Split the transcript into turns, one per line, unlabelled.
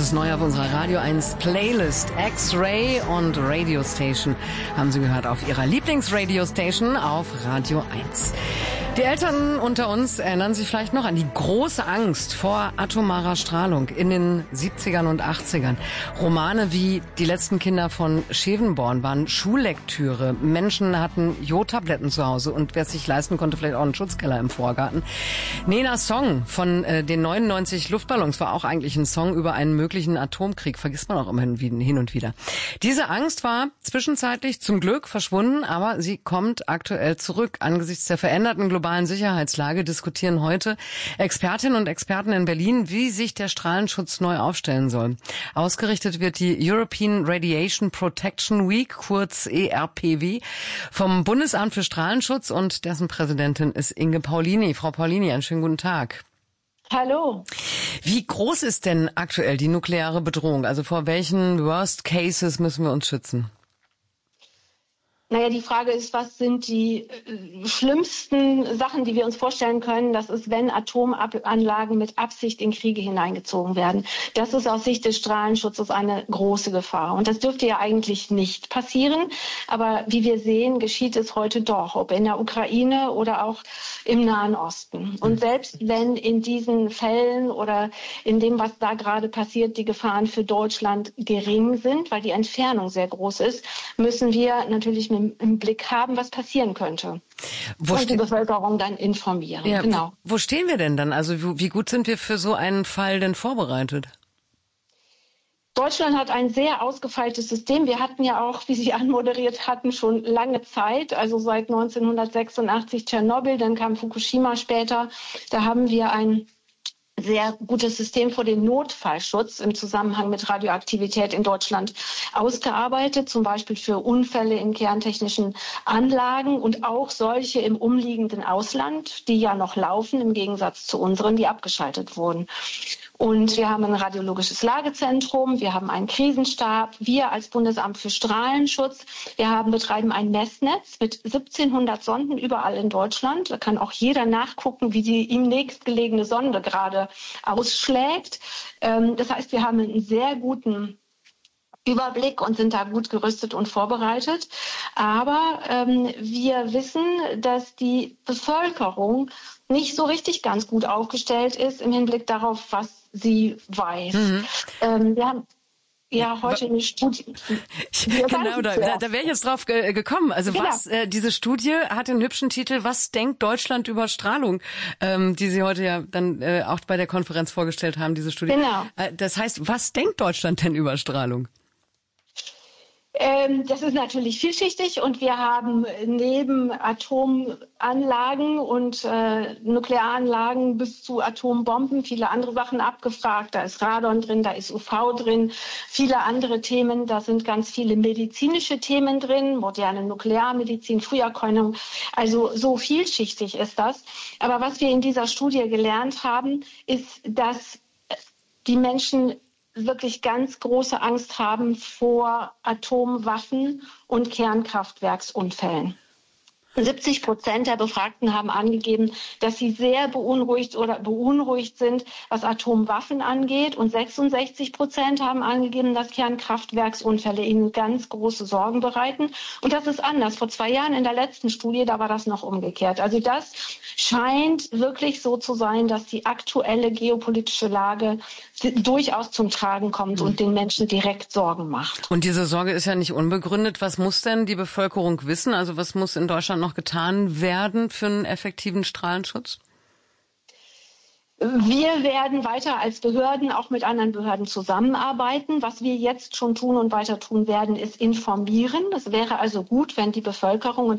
ist neu auf unserer Radio 1 Playlist. X-Ray und Radio Station haben Sie gehört auf Ihrer Lieblingsradio Station auf Radio 1. Die Eltern unter uns erinnern sich vielleicht noch an die große Angst vor atomarer Strahlung in den 70ern und 80ern. Romane wie Die letzten Kinder von Schevenborn waren Schullektüre. Menschen hatten Jodtabletten zu Hause und wer es sich leisten konnte, vielleicht auch einen Schutzkeller im Vorgarten. Nenas Song von den 99 Luftballons war auch eigentlich ein Song über einen möglichen Atomkrieg. Vergisst man auch immer hin und wieder. Diese Angst war zwischenzeitlich zum Glück verschwunden, aber sie kommt aktuell zurück. Angesichts der veränderten globalen Sicherheitslage diskutieren heute Expertinnen und Experten in Berlin, wie sich der Strahlenschutz neu aufstellen soll. Ausgerichtet wird die European Radiation Protection Week, kurz ERPW, vom Bundesamt für Strahlenschutz und dessen Präsidentin ist Inge Paulini. Frau Paulini, einen schönen guten Tag.
Hallo.
Wie groß ist denn aktuell die nukleare Bedrohung? Also vor welchen Worst Cases müssen wir uns schützen?
Naja, die Frage ist, was sind die schlimmsten Sachen, die wir uns vorstellen können? Das ist, wenn Atomanlagen mit Absicht in Kriege hineingezogen werden. Das ist aus Sicht des Strahlenschutzes eine große Gefahr. Und das dürfte ja eigentlich nicht passieren. Aber wie wir sehen, geschieht es heute doch, ob in der Ukraine oder auch im Nahen Osten. Und selbst wenn in diesen Fällen oder in dem, was da gerade passiert, die Gefahren für Deutschland gering sind, weil die Entfernung sehr groß ist, müssen wir natürlich im Blick haben, was passieren könnte. Und die Bevölkerung dann informieren.
Ja,
genau.
Wo stehen wir denn dann? Also wie gut sind wir für so einen Fall denn vorbereitet?
Deutschland hat ein sehr ausgefeiltes System. Wir hatten ja auch, wie Sie anmoderiert hatten, schon lange Zeit, also seit 1986 Tschernobyl, dann kam Fukushima später. Da haben wir ein sehr gutes System für den Notfallschutz im Zusammenhang mit Radioaktivität in Deutschland ausgearbeitet, zum Beispiel für Unfälle in kerntechnischen Anlagen und auch solche im umliegenden Ausland, die ja noch laufen, im Gegensatz zu unseren, die abgeschaltet wurden. Und wir haben ein radiologisches Lagezentrum, wir haben einen Krisenstab, wir als Bundesamt für Strahlenschutz, betreiben ein Messnetz mit 1700 Sonden überall in Deutschland. Da kann auch jeder nachgucken, wie die ihm nächstgelegene Sonde gerade ausschlägt. Das heißt, wir haben einen sehr guten Überblick und sind da gut gerüstet und vorbereitet. Aber wir wissen, dass die Bevölkerung nicht so richtig ganz gut aufgestellt ist im Hinblick darauf, was sie weiß. Wir haben ja heute eine Studie.
Genau, da wäre ich jetzt drauf gekommen. Also
genau.
Diese Studie hat den hübschen Titel "Was denkt Deutschland über Strahlung?", die Sie heute ja dann auch bei der Konferenz vorgestellt haben, diese Studie.
Genau.
Das heißt, was denkt Deutschland denn über Strahlung?
Das ist natürlich vielschichtig und wir haben neben Atomanlagen und Nuklearanlagen bis zu Atombomben viele andere Sachen abgefragt. Da ist Radon drin, da ist UV drin, viele andere Themen. Da sind ganz viele medizinische Themen drin, moderne Nuklearmedizin, Früherkennung. Also so vielschichtig ist das. Aber was wir in dieser Studie gelernt haben, ist, dass die Menschen wirklich ganz große Angst haben vor Atomwaffen und Kernkraftwerksunfällen. 70% der Befragten haben angegeben, dass sie sehr beunruhigt sind, was Atomwaffen angeht. Und 66% haben angegeben, dass Kernkraftwerksunfälle ihnen ganz große Sorgen bereiten. Und das ist anders. Vor 2 Jahren in der letzten Studie, da war das noch umgekehrt. Also das scheint wirklich so zu sein, dass die aktuelle geopolitische Lage durchaus zum Tragen kommt und den Menschen direkt Sorgen macht.
Und diese Sorge ist ja nicht unbegründet. Was muss denn die Bevölkerung wissen? Also was muss in Deutschland noch getan werden für einen effektiven Strahlenschutz?
Wir werden weiter als Behörden auch mit anderen Behörden zusammenarbeiten. Was wir jetzt schon tun und weiter tun werden, ist informieren. Es wäre also gut, wenn die Bevölkerung